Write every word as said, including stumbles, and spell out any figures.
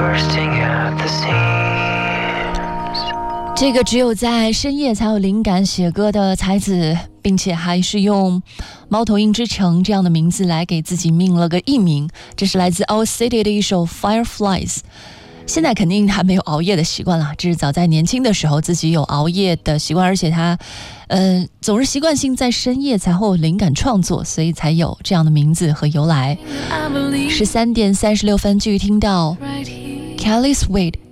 这个只有在深夜才有灵感写歌的才子，并且还是用猫头鹰之城这样的名字来给自己命了个艺名，这是来自 Owl City 的一首 Fireflies。 现在肯定还没有熬夜的习惯了，这是早在年轻的时候自己有熬夜的习惯，而且他呃，总是习惯性在深夜才会有灵感创作，所以才有这样的名字和由来。十三点三十六分，继续听到 Kelly Sweet